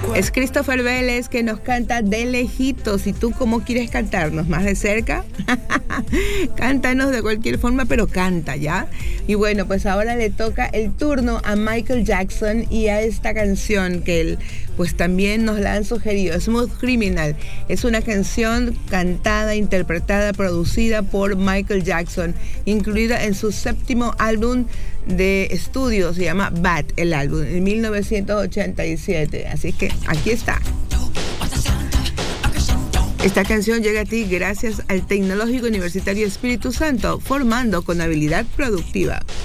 Es Christopher Vélez que nos canta de lejitos. ¿Y tú cómo quieres cantarnos? ¿Más de cerca? Cántanos de cualquier forma, pero canta, ¿ya? Y bueno, pues ahora le toca el turno a Michael Jackson y a esta canción que él pues también nos la han sugerido, Smooth Criminal. Es una canción cantada, interpretada, producida por Michael Jackson, incluida en su 7º álbum de estudio, se llama Bad, el álbum, en 1987. Así que aquí está. Esta canción llega a ti gracias al Tecnológico Universitario Espíritu Santo, formando con habilidad productiva.